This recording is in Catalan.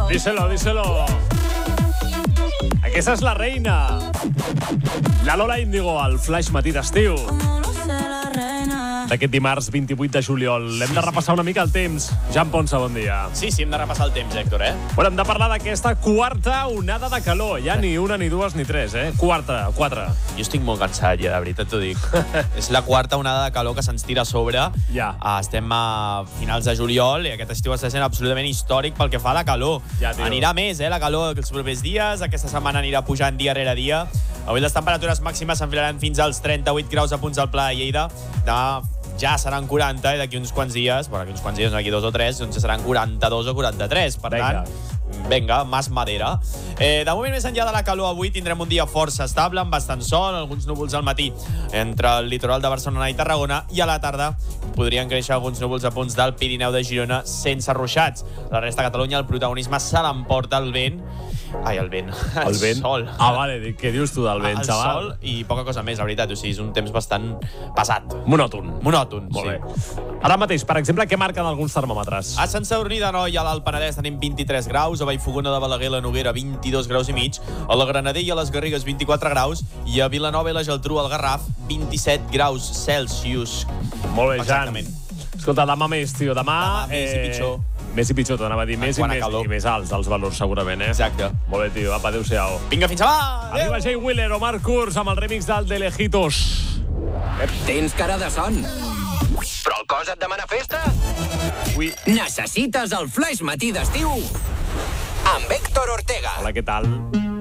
Díselo, díselo. Aquesta és la reina. La Lola Índigo, al Flaix Matí d'Estiu. D'aquest dimarts 28 de juliol. Hem de repassar una mica el temps. Jan Ponsa, bon dia. Sí, hem de repassar el temps, Héctor, Bueno, hem de parlar d'aquesta quarta onada de calor. Ja ni una, ni dues, ni tres, Quarta, 4. Jo estic molt cansat, ja, de veritat t'ho dic. És la quarta onada de calor que se'ns tira a sobre. Ja. Estem a finals de juliol i aquest estiu està sent absolutament històric pel que fa a la calor. Ja, tio. Anirà més, la calor els propers dies. Aquesta setmana anirà pujant dia rere dia. Avui les temperatures màximes s'enfilaran fins als 38 graus a punts al Pla de Lleida. Demà ja seran 40 i d'aquí uns quants dies, d'aquí 2 o 3, doncs ja seran 42 o 43. Per tant, vinga, más madera. De moment, més enllà de la calor, avui tindrem un dia força estable, amb bastant sol, alguns núvols al matí entre el litoral de Barcelona i Tarragona, i a la tarda podrien créixer alguns núvols a punts del Pirineu de Girona sense ruixats. La resta de Catalunya, el protagonisme se l'emporta el vent. Ai, el vent. El vent? Sol. Ah, vale, què dius tu del vent, xaval? El sol i poca cosa més, la veritat. O sigui, és un temps bastant pesat. Monòton. Monòton, Molt sí. bé. Ara mateix, per exemple, què marquen alguns termòmetres? A Sant Sadurní d'Anoia, a l'Alt Penedès, tenim 23 graus, a Vallfogona de Balaguer, la Noguera, 22 graus i mig, a la Granadella, a les Garrigues, 24 graus, i a Vilanova i la Geltrú, al Garraf, 27 graus Celsius. Molt bé, Jan. Exactament. Escolta, demà més, tio. Demà més i pitjor. Més i pitjor, t'anava a dir. Més i més alts, els valors, segurament, Exacte. Molt bé, tio. Apa, adéu-siau. Vinga, fins demà! Arriba Jay Wheeler, Omar Kurz, amb el remix del De Lejitos. Tens cara de son, però el cos et demana festa? Ui. Necessites el Flaix Matí d'Estiu amb Héctor Ortega. Hola, què tal?